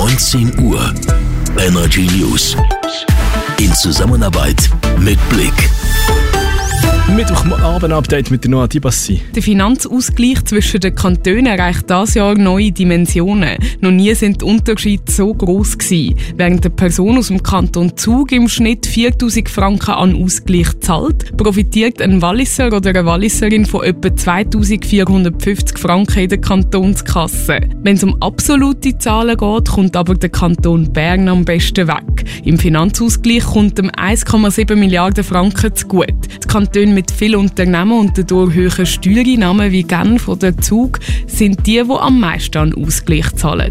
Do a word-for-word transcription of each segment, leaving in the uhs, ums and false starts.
neunzehn Uhr. Energy News. In Zusammenarbeit mit Blick. Mittwochabend-Update mit der Noah Dibassi. Der Finanzausgleich zwischen den Kantonen erreicht dieses Jahr neue Dimensionen. Noch nie sind die Unterschiede so gross gewesen. Während eine Person aus dem Kanton Zug im Schnitt viertausend Franken an Ausgleich zahlt, profitiert ein Walliser oder eine Walliserin von etwa zweitausendvierhundertfünfzig Franken in der Kantonskasse. Wenn es um absolute Zahlen geht, kommt aber der Kanton Bern am besten weg. Im Finanzausgleich kommt ihm eins Komma sieben Milliarden Franken zugute. Die Kantone mit vielen Unternehmen und dadurch hohen Steuereinnahmen wie Genf oder Zug sind die, die am meisten an Ausgleich zahlen.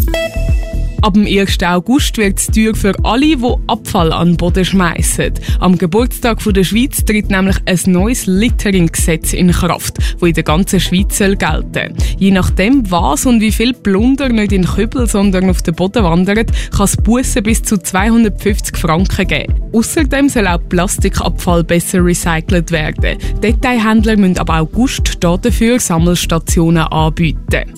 Ab dem ersten August wird es teuer für alle, die Abfall an den Boden schmeissen. Am Geburtstag der Schweiz tritt nämlich ein neues Littering-Gesetz in Kraft, das in der ganzen Schweiz gelten soll. Je nachdem, was und wie viel Plunder nicht in Kübel, sondern auf den Boden wandert, kann es Bussen bis zu zweihundertfünfzig Franken geben. Außerdem soll auch Plastikabfall besser recycelt werden. Detailhändler müssen ab August dafür Sammelstationen anbieten.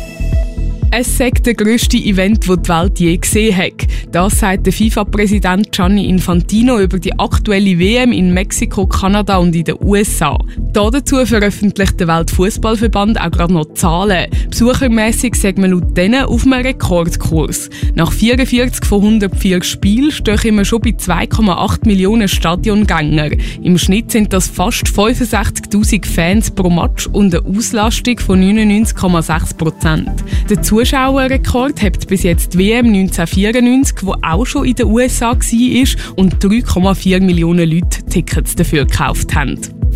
Es sei der grösste Event, das die Welt je gesehen hat. Das sagt der FIFA-Präsident Gianni Infantino über die aktuelle W M in Mexiko, Kanada und in den U S A. Dazu veröffentlicht der Weltfußballverband auch gerade noch Zahlen. Besuchermässig sagt man laut denen auf einem Rekordkurs. Nach vierundvierzig von hundertvier Spielen stehen wir schon bei zwei Komma acht Millionen Stadiongänger. Im Schnitt sind das fast fünfundsechzigtausend Fans pro Match und eine Auslastung von neunundneunzig Komma sechs Prozent. Der Zuschauerrekord hat bis jetzt die W M neunzehnhundertvierundneunzig, die auch schon in den U S A war und drei Komma vier Millionen Leute Tickets dafür gekauft haben.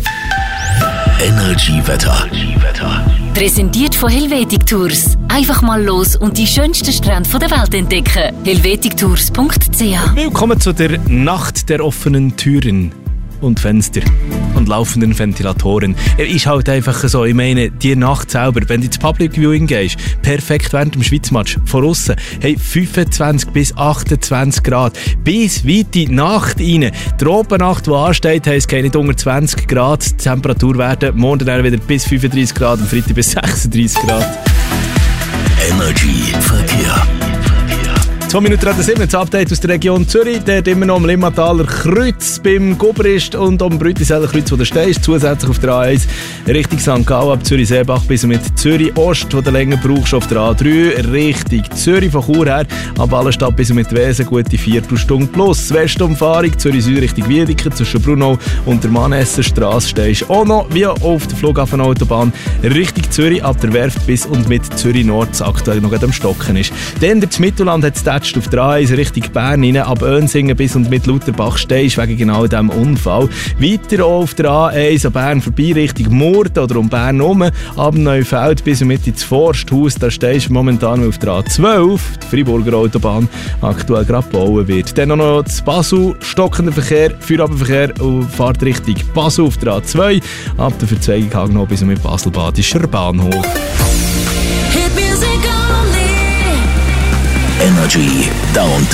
Energy Wetter. Präsentiert von Helvetic Tours. Einfach mal los und die schönsten Strände der Welt entdecken. helvetic tours punkt c h. Willkommen zu der Nacht der offenen Türen und Fenster und laufenden Ventilatoren. Er ist halt einfach so, ich meine, die Nacht selber, wenn du ins Public Viewing gehst, perfekt während dem Schweizmatch, von aussen, hey, fünfundzwanzig bis achtundzwanzig Grad, bis weit in die Nacht rein. Die Tropennacht, die ansteht, heisst, es geht nicht unter zwanzig Grad, die Temperatur werden morgen dann wieder bis fünfunddreißig Grad und Freitag bis sechsunddreißig Grad. Energy Verkehr. zwei Minuten sieben, das Update aus der Region Zürich. Dort immer noch am Limmataler Kreuz, beim Gubrist und am Brütiseller Kreuz, wo du stehst. Zusätzlich auf der A eins Richtung Sankt Gallen, ab Zürich-Seebach bis und mit Zürich-Ost, wo du länger brauchst, auf der A drei Richtung Zürich von Chur her. Ab Allenstadt bis und mit Wesen, gute Viertelstunde plus. Westumfahrung, Zürich-Süd Richtung Wiedeke, zwischen Brunau und der Mannesserstrasse stehst auch noch, wie auch auf der Flughafenautobahn, Richtung Zürich, ab der Werft bis und mit Zürich-Nord, das aktuell noch am Stocken ist. Dann das Mittelland hat es auf der A eins Richtung Bern rein, ab Önsingen bis und mit Lutherbach stehst, wegen genau diesem Unfall. Weiter auch auf der A eins an Bern vorbei Richtung Murten oder um Bern herum, ab Neufeld bis und mit ins Forsthaus, da stehst du momentan auf der A zwölf, die Freiburger Autobahn, aktuell gerade gebaut wird. Dann noch das Basel, stockender Verkehr, Feierabendverkehr und Fahrt Richtung Basel auf der A zwei, ab der Verzweigung noch bis und mit Basel-Badischer Bahnhof. Energy Downtown.